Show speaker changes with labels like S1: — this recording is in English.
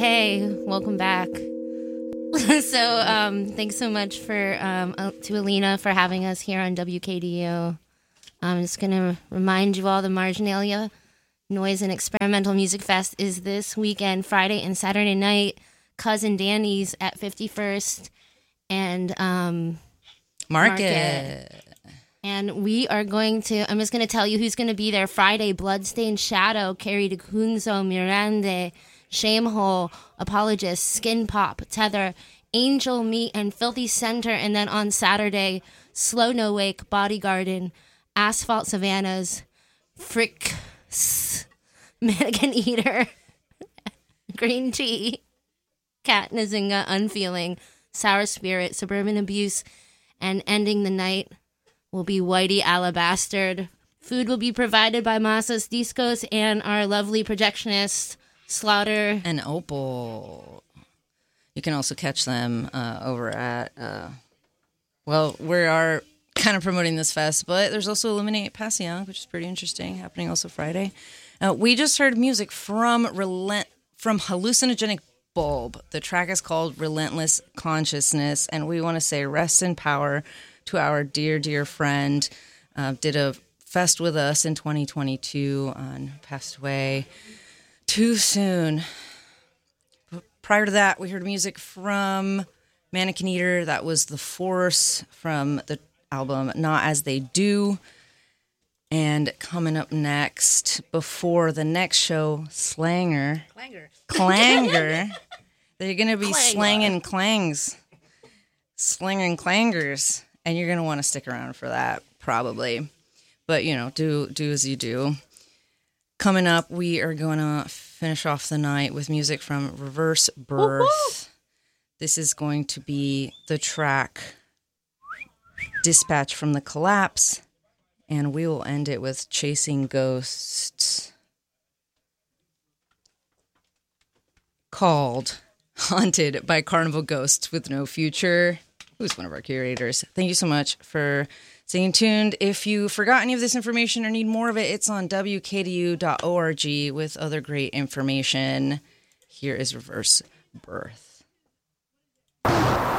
S1: Hey, welcome back. Thanks so much to Alina for having us here on WKDU. I'm just going to remind you all the Marginalia Noise and Experimental Music Fest is this weekend, Friday and Saturday night. Cousin Danny's at 51st and Market. And we are I'm just going to tell you who's going to be there. Friday, Bloodstained Shadow, Carrie DeCunzo, Mirande, Shamehole, Apologist, Skin Pop, Tether, Angel Meat, and Filthy Center. And then on Saturday, Slow No Wake, Body Garden, Asphalt Savannas, Frick, Mannequin Eater, Green Tea, Cat Nzinga, Unfeeling, Sour Spirit, Suburban Abuse, and ending the night will be Whitey Alabastard. Food will be provided by Masas Discos and our lovely projectionist, Slaughter.
S2: And Opal. You can also catch them over at, we are kind of promoting this fest, but there's also Illuminate Passion, which is pretty interesting, happening also Friday. We just heard music from Hallucinogenic Bulb. The track is called Relentless Consciousness, and we want to say rest in power to our dear, dear friend. Did a fest with us in 2022 and passed away too soon. But prior to that, we heard music from Mannequin Eater. That was The Force from the album Not As They Do. And coming up next, before the next show, Clanger. They're going to be slanging clangs. Slinging clangers. And you're going to want to stick around for that, probably. But, do as you do. Coming up, we are going to finish off the night with music from Reverse Birth. Woo-hoo! This is going to be the track Dispatch from the Collapse. And we will end it with Chasing Ghosts, called Haunted by Carnival Ghosts with No Future, who's one of our curators. Thank you so much for staying tuned. If you forgot any of this information or need more of it, it's on WKDU.org with other great information. Here is Reverse Birth.